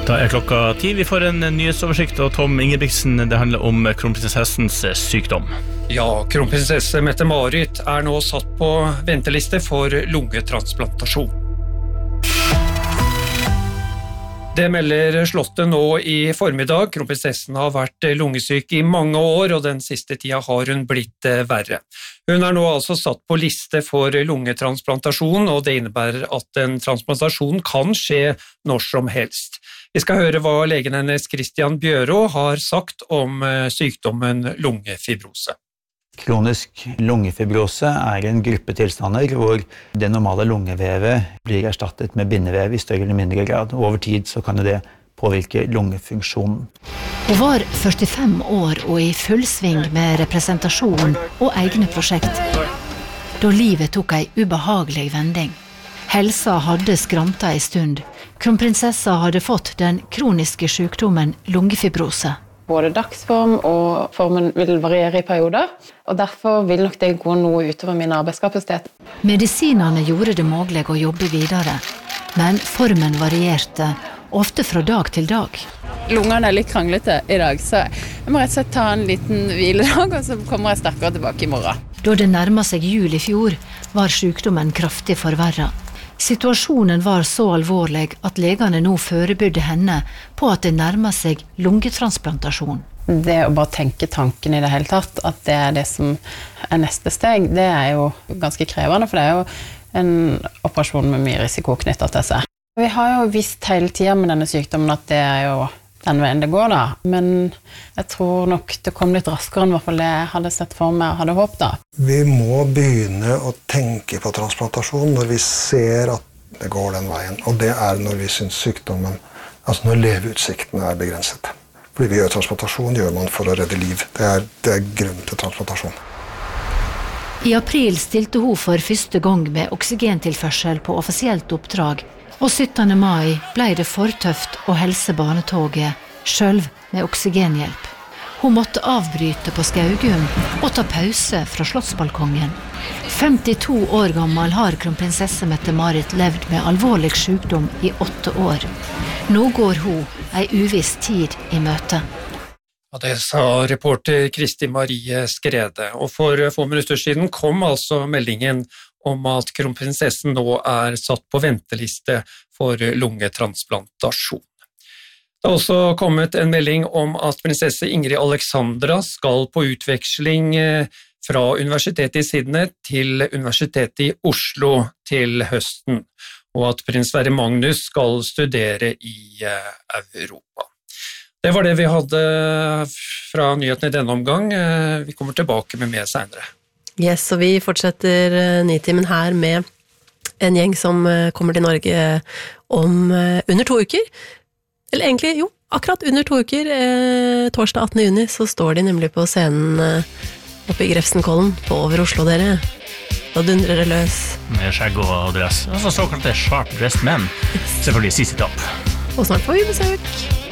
Da klokka 10. Vi får en nyhetsoversikt, og Tom Ingebrigtsen, det handler om kronprinsessens sykdom. Ja, kronprinsesse Mette-Marit nå satt på venteliste for lungetransplantasjon. Det melder Slottet nå i formiddag. Kronprinsessen har vært lungesyk i mange år, og den siste tida har hun blitt verre. Hun nå altså satt på liste for lungetransplantasjon, og det innebærer at en transplantasjon kan skje når som helst. Vi skal høre hva legen hennes Christian Bjørå har sagt om sykdommen lungefibrose. Kronisk lungefibrose en gruppe tilstander hvor det normale lungevevet blir erstattet med bindevev i større eller mindre grad. Over tid så kan det påvirke lungefunksjonen. Hun var 45 år og i full sving med representasjon og egne prosjekt, da livet tok en ubehagelig vending. Helsa hadde skranta en stund. Kronprinsessa hadde fått den kroniske sykdommen lungefibrose. Både dagsform og formen vil variere i perioder, og derfor vil nok det gå noe utover min arbeidskapasitet. Medisinene gjorde det mulig å jobbe videre, men formen varierte, ofte fra dag til dag. Lungene litt kranglete i dag, så jeg må rett og slett ta en liten hviledag, og så kommer jeg sterkere tilbake i morgen. Da det nærmet seg jul i fjor, var sykdommen kraftig forverret. Situasjonen var så alvorlig at legene nå forberedte henne på at det nærmer seg lungetransplantasjon. Det å bare tenke tanken i det hele tatt, at det det som neste steg, det jo ganske krevende, for det jo en operasjon med mye risiko knyttet til seg. Vi har jo visst hele tiden med denne sykdommen at det jo den veien det går da, men jeg tror nok det kom litt raskere enn i hvert fall det jeg hadde sett for meg og hadde håpet da. Vi må begynne å tenke på transplantasjon når vi ser at det går den veien, og det når vi synes sykdommen, altså når leveutsiktene begrenset. Fordi vi gjør transplantasjon, gjør man for å redde liv. Det grunn til transplantasjon. I april stilte hun for første gang med oksygentilførsel på offisielt oppdrag, og 17. mai ble det for tøft å helse barnetoget, selv med oksygenhjelp. Hun måtte avbryte på Skaugum og ta pause fra slottsbalkongen. 52 år gammel har kronprinsesse Mette-Marit levd med alvorlig sykdom i 8 år. Nå går hun en uviss tid i møte. Ja, det sa reporter Kristi Marie Skrede, og for få minutter siden kom altså meldingen om at kronprinsessen nå satt på venteliste for lungetransplantasjon. Det har også kommet en melding om at prinsesse Ingrid Alexandra skal på utveksling fra Universitetet i Sydney til Universitetet i Oslo til høsten, og at prins Sverre Magnus skal studere i Europa. Det var det vi hadde fra nyhetene i denne omgang. Vi kommer tilbake med mer senere. Yes, og vi fortsetter Nitimen her med en gjeng som kommer til Norge om under 2 uker. Eller egentlig, jo, akkurat under 2 uker. Torsdag 18. juni så står de nemlig på scenen oppe i Grefsenkollen på over Oslo, dere. Da dundrer det løs. Med skjegg og dress. Altså såkalte sharp dressed men. Selvfølgelig siste topp. Og snart får vi besøk.